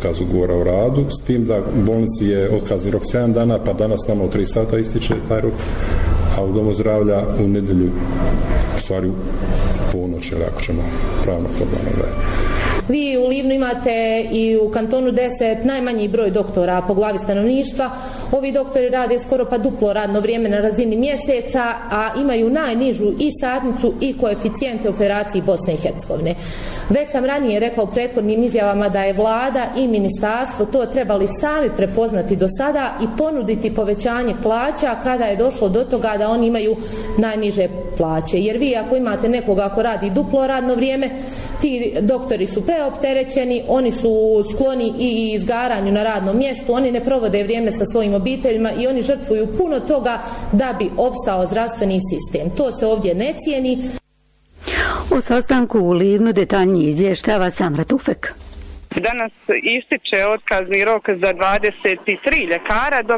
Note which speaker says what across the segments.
Speaker 1: otkaz ugovora o radu, s tim da u bolnici je otkazni rok 7 dana, pa danas nama u 3 sata ističe taj rok, a u domu zdravlja u nedjelju, u stvari u ponoć, ako ćemo pravno formalno gledati.
Speaker 2: Vi u Livnu imate i u kantonu 10 najmanji broj doktora po glavi stanovništva. Ovi doktori rade skoro pa duplo radno vrijeme na razini mjeseca, a imaju najnižu i satnicu i koeficijente u Federaciji Bosne i Hercegovine. Već sam ranije rekla u prethodnim izjavama da je vlada i ministarstvo to trebali sami prepoznati do sada i ponuditi povećanje plaća kada je došlo do toga da oni imaju najniže plaće. Jer vi ako imate nekoga ko radi duplo radno vrijeme, ti doktori su preopterećeni, oni su skloni i izgaranju na radnom mjestu, oni ne provode vrijeme sa svojim obiteljima i oni žrtvuju puno toga da bi opstao zdravstveni sistem. To se ovdje ne cijeni.
Speaker 3: O sastanku u Livnu detaljnije izvještava Samra Tufek.
Speaker 4: Danas ističe otkazni rok za 23 ljekara, dok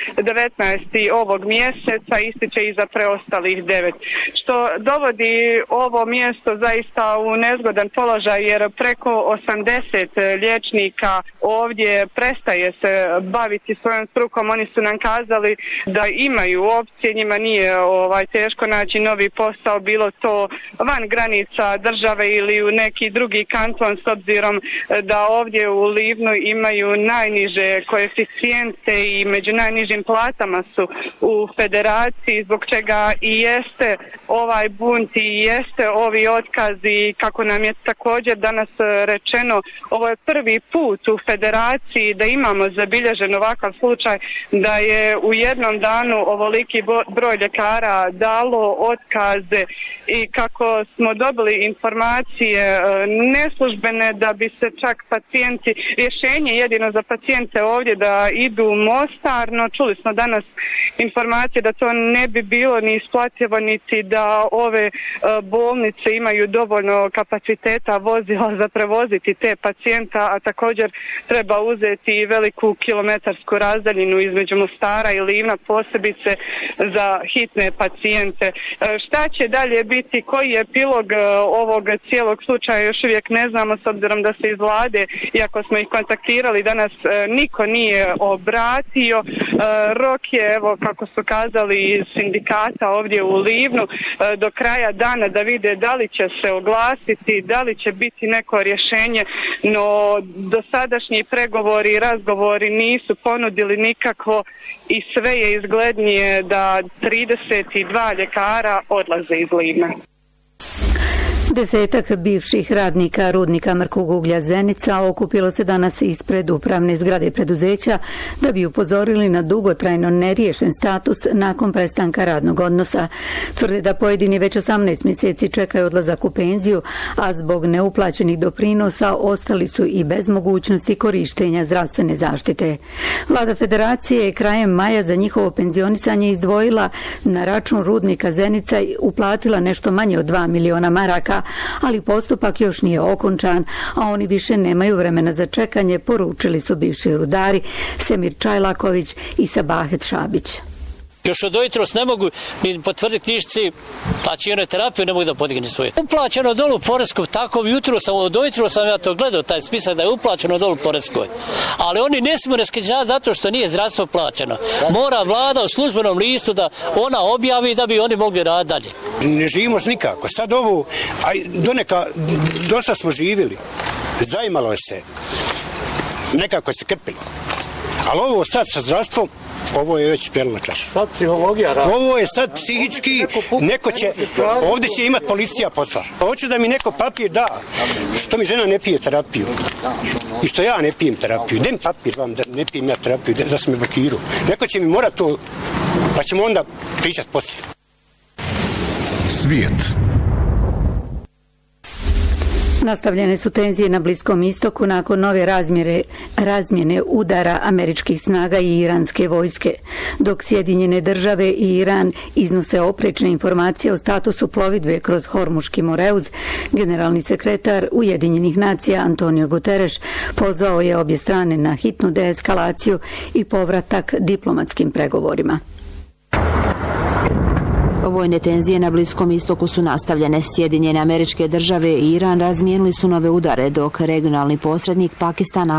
Speaker 4: 19. ovog mjeseca ističe i za preostalih 9. Što dovodi ovo mjesto zaista u nezgodan položaj, jer preko 80 liječnika ovdje prestaje se baviti svojom strukom. Oni su nam kazali da imaju opcije, njima nije teško naći novi posao, bilo to van granica države ili u neki drugi kanton, s obzirom da ovdje u Livnu imaju najniže koeficijente i među najnižim platama su u federaciji, zbog čega i jeste ovaj bunt i jeste ovi otkazi. Kako nam je također danas rečeno, ovo je prvi put u federaciji da imamo zabilježen ovakav slučaj, da je u jednom danu ovoliki broj ljekara dalo otkaze, i kako smo dobili informacije neslužbene da bi se čak pacijenti, rješenje jedino za pacijente ovdje da idu u Mostar, no čuli smo danas informacije da to ne bi bilo ni isplativo, niti da ove bolnice imaju dovoljno kapaciteta vozila za prevoziti te pacijenta, a također treba uzeti veliku kilometarsku razdaljinu između Mostara i Livna, posebice za hitne pacijente. Šta će dalje biti, koji je epilog ovog cijelog slučaja, još uvijek ne znamo, s obzirom da se iz vlade, iako smo ih kontaktirali danas, niko nije obratio. Rok je, evo kako su kazali iz sindikata ovdje u Livnu, do kraja dana da vide da li će se oglasiti, da li će biti neko rješenje, no dosadašnji pregovori i razgovori nisu ponudili nikakvo i sve je izglednije da 32 ljekara odlaze iz Livna.
Speaker 3: 10 bivših radnika rudnika mrkog uglja Zenica okupilo se danas ispred upravne zgrade preduzeća da bi upozorili na dugotrajno neriješen status nakon prestanka radnog odnosa. Tvrde da pojedini već 18 mjeseci čekaju odlazak u penziju, a zbog neuplaćenih doprinosa ostali su i bez mogućnosti korištenja zdravstvene zaštite. Vlada Federacije je krajem maja za njihovo penzionisanje izdvojila na račun rudnika Zenica i uplatila nešto manje od 2 miliona maraka, ali postupak još nije okončan, a oni više nemaju vremena za čekanje, poručili su bivši rudari Semir Čajlaković i Sabahet Šabić.
Speaker 5: Još od ojutros ne mogu mi potvrditi knjižici, znači one terapiju ne mogu da podigni svoje. Uplaćeno dolu Poreskoj, tako jutro sam, od ojutro sam ja to gledao, taj spisak da je uplaćeno dolu Poreskoj. Ali oni ne smiju raskidati zato što nije zdravstvo plaćeno. Mora vlada u službenom listu da ona objavi da bi oni mogli raditi dalje.
Speaker 6: Ne živimo nikako. Sad ovo, dosta smo živjeli, zaimalo se, nekako se krpilo. Ali ovo sad sa zdravstvom, ovo je već prelila čaša.
Speaker 5: Sad psihologija radi.
Speaker 6: Ovo je sad psihički, neko će, ovdje će imati policija posla. Hoću da mi neko papir da, što mi žena ne pije terapiju. I što ja ne pijem terapiju. Dem papir vam da ne pijem ja terapiju, da sam me blokirao. Neko će mi morati to, pa ćemo onda pričati poslije.
Speaker 7: Svijet.
Speaker 3: Nastavljene su tenzije na Bliskom istoku nakon nove razmjene udara američkih snaga i iranske vojske. Dok Sjedinjene države i Iran iznose oprečne informacije o statusu plovidbe kroz Hormuški Moreuz, generalni sekretar Ujedinjenih nacija Antonio Guterres pozvao je obje strane na hitnu deeskalaciju i povratak diplomatskim pregovorima.
Speaker 8: Vojne tenzije na Bliskom istoku su nastavljene. Sjedinjene Američke Države i Iran razmijenili su nove udare, dok regionalni posrednik Pakistana